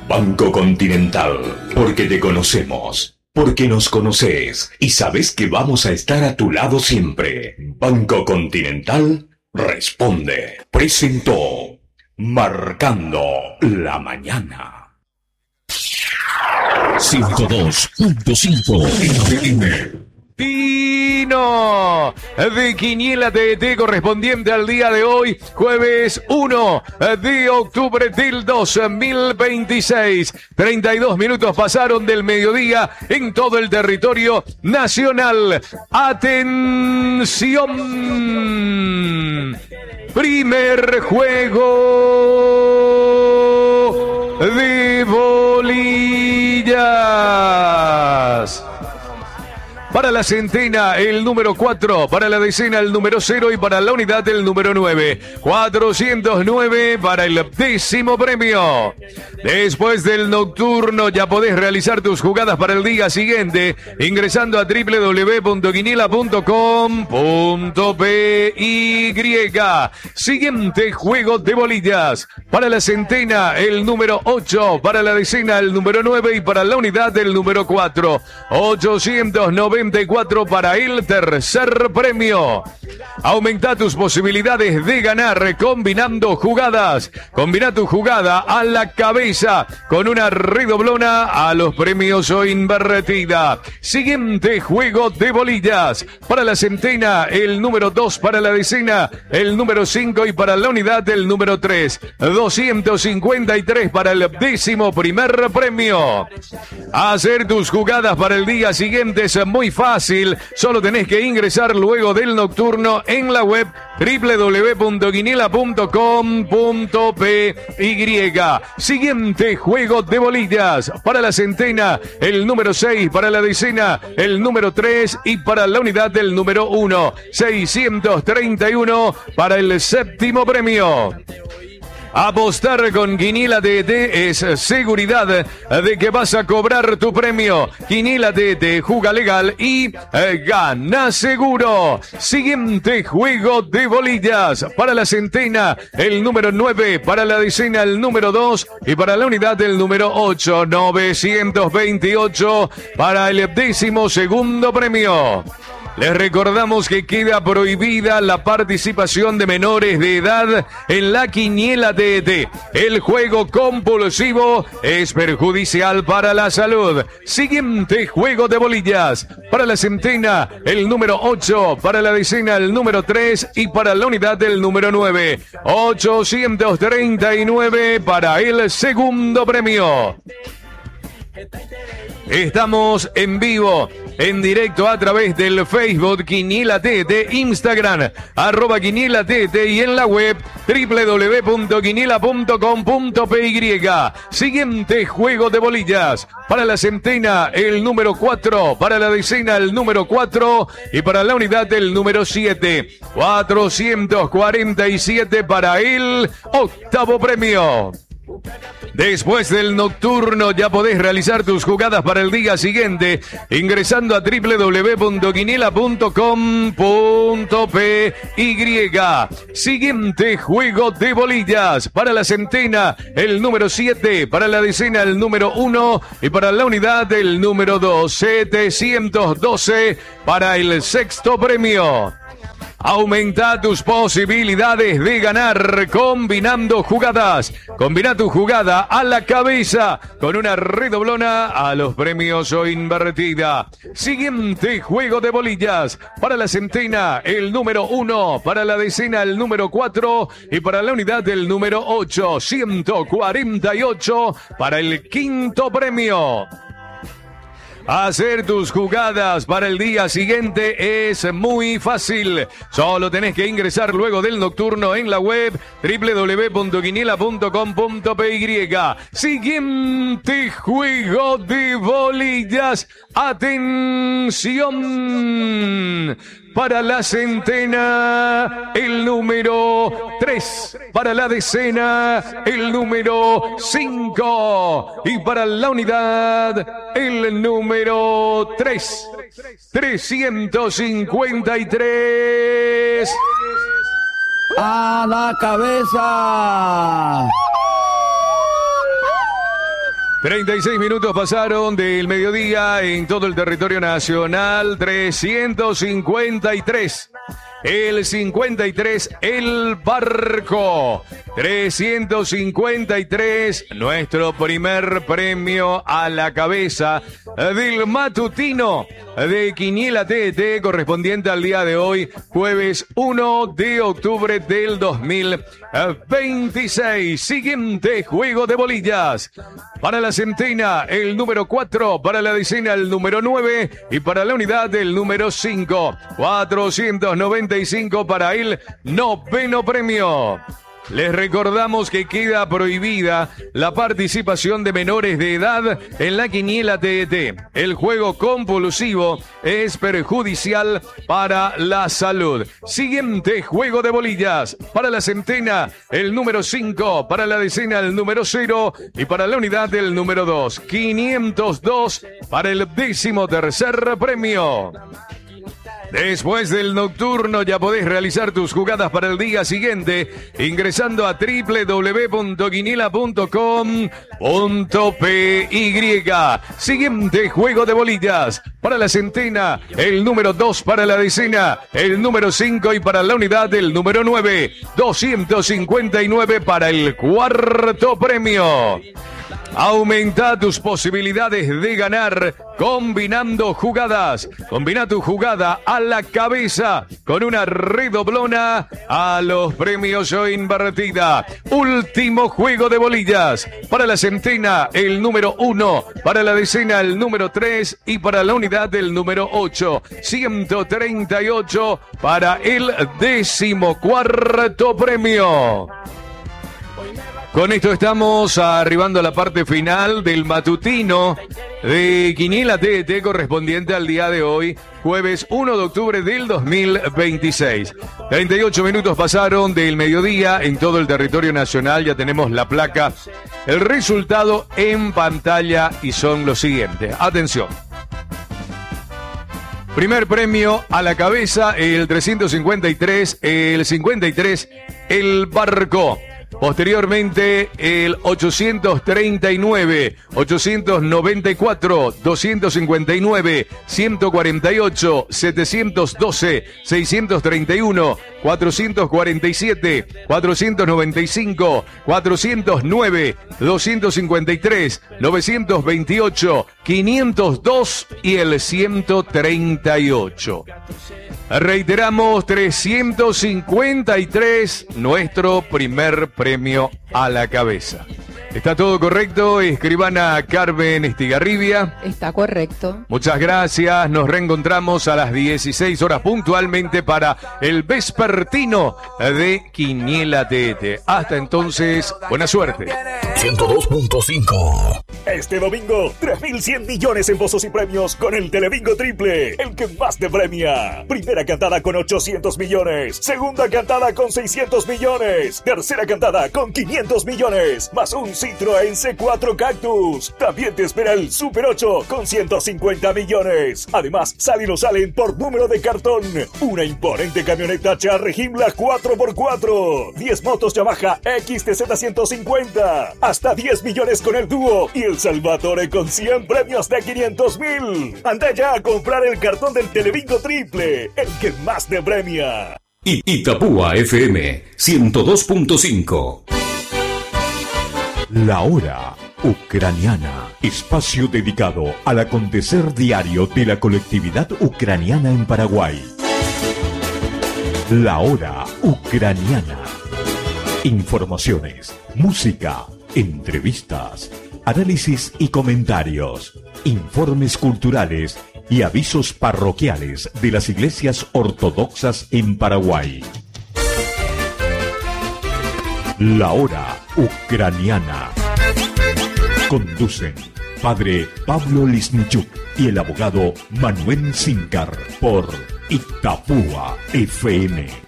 Banco Continental, porque te conocemos, porque nos conoces y sabes que vamos a estar a tu lado siempre. Banco Continental responde. Presentó Marcando la Mañana. 102.5 FM. Tino de Quiniela TDT correspondiente al día de hoy, jueves 1 de octubre del 2026. 32 minutos pasaron del mediodía en todo el territorio nacional. Atención. Primer juego de bolillas. Para la centena, el número 4. Para la decena, el número 0. Y para la unidad, el número 9. 409 para el 10º premio. Después del nocturno, ya podés realizar tus jugadas para el día siguiente ingresando a www.quiniela.com.py. Siguiente juego de bolillas. Para la centena, el número 8. Para la decena, el número 9. Y para la unidad, el número 4. 894 para el tercer premio. Aumenta tus posibilidades de ganar combinando jugadas. Combina tu jugada a la cabeza con una redoblona a los premios o invertida. Siguiente juego de bolillas. Para la centena, el número 2. Para la decena, el número 5. Y para la unidad, el número 3. 253 para el 11º premio. Hacer tus jugadas para el día siguiente es muy fácil, solo tenés que ingresar luego del nocturno en la web www.quiniela.com.py. Siguiente juego de bolillas. Para la centena, el número 6. Para la decena, el número 3. Y para la unidad, del número 1. 631 para el 7º premio. Apostar con Quiniela TDT es seguridad de que vas a cobrar tu premio. Quiniela TDT, juga legal y gana seguro. Siguiente juego de bolillas. Para la centena, el número 9. Para la decena, el número 2. Y para la unidad, el número 8. 928 para el 12º premio. Les recordamos que queda prohibida la participación de menores de edad en la Quiniela TDT. El juego compulsivo es perjudicial para la salud. Siguiente juego de bolillas. Para la centena, el número 8. Para la decena, el número 3. Y para la unidad, el número 9. 839 para el 2º premio. Estamos en vivo, en directo a través del Facebook Quiniela TDT, Instagram, @QuinielaTDT y en la web www.quiniela.com.py. Siguiente juego de bolillas. Para la centena, el número 4. Para la decena, el número 4. Y para la unidad, el número 7. 447 para el 8º premio. Después del nocturno ya podés realizar tus jugadas para el día siguiente ingresando a www.quiniela.com.py. Siguiente juego de bolillas. Para la centena, el número 7. Para la decena, el número 1. Y para la unidad, el número 2. 712 para el 6º premio. Aumenta tus posibilidades de ganar combinando jugadas. Combina tu jugada a la cabeza con una redoblona a los premios o invertida. Siguiente juego de bolillas. Para la centena, el número 1. Para la decena, el número 4. Y para la unidad, el número 8. 148 para el 5º premio. Hacer tus jugadas para el día siguiente es muy fácil. Solo tenés que ingresar luego del nocturno en la web www.quiniela.com.py. Siguiente juego de bolillas. Atención. Para la centena, el número 3. Para la decena, el número 5. Y para la unidad, el número 3. 353. ¡A la cabeza! 36 minutos pasaron del mediodía en todo el territorio nacional. 353. El 53, el barco. 353, nuestro primer premio a la cabeza del matutino de Quiniela TDT, correspondiente al día de hoy, jueves 1 de octubre del 2026. Siguiente juego de bolillas. Para la centena, el número 4. Para la decena, el número 9. Y para la unidad, el número 5. 495 para el noveno premio. Les recordamos que queda prohibida la participación de menores de edad en la Quiniela TDT. El juego compulsivo es perjudicial para la salud. Siguiente juego de bolillas. Para la centena, el número 5. Para la decena, el número 0. Y para la unidad, el número 2. 502 para el 13º premio. Después del nocturno ya podés realizar tus jugadas para el día siguiente ingresando a www.quiniela.com.py. Siguiente juego de bolillas. Para la centena, el número 2. Para la decena, el número 5. Y para la unidad, el número 9. 259 para el cuarto premio. Aumenta tus posibilidades de ganar combinando jugadas. Combina tu jugada a la cabeza con una redoblona a los premios o invertida. Último juego de bolillas. Para la centena, el número 1. Para la decena, el número 3. Y para la unidad, el número 8. 138 para el 14º premio. Con esto estamos arribando a la parte final del matutino de Quiniela TDT correspondiente al día de hoy, jueves 1 de octubre del 2026. 38 minutos pasaron del mediodía en todo el territorio nacional. Ya tenemos la placa, el resultado en pantalla y son los siguientes. Atención. Primer premio a la cabeza, el 353, el 53, el barco. Posteriormente, el 839, 894, 259, 148, 712, 631, 447, 495, 409, 253, 928, 502 y el 138. Reiteramos, 353, nuestro primer premio a la cabeza. ¿Está todo correcto, escribana Carmen Estigarribia? Está correcto. Muchas gracias. Nos reencontramos a las 16 horas puntualmente para el vespertino de Quiniela TDT. Hasta entonces, buena suerte. 102.5. Este domingo, 3.100 millones en pozos y premios con el Telebingo Triple, el que más te premia. Primera cantada con 800 millones, segunda cantada con 600 millones, tercera cantada con 500 millones, más un Citroën C4 Cactus. También te espera el Super 8 con 150 millones. Además, salen o salen por número de cartón. Una imponente camioneta Charre Himmler 4x4. 10 motos Yamaha XTZ 150. Hasta 10 millones con el dúo. Y el Salvatore con 100 premios de 500,000. Anda ya a comprar el cartón del Telebingo Triple, el que más te premia. Itapúa FM 102.5. La Hora Ucraniana, espacio dedicado al acontecer diario de la colectividad ucraniana en Paraguay. La Hora Ucraniana. Informaciones, música, entrevistas, análisis y comentarios, informes culturales y avisos parroquiales de las iglesias ortodoxas en Paraguay. La Hora Ucraniana. Conducen Padre Pablo Lisnichuk y el abogado Manuel Sincar por Itapúa FM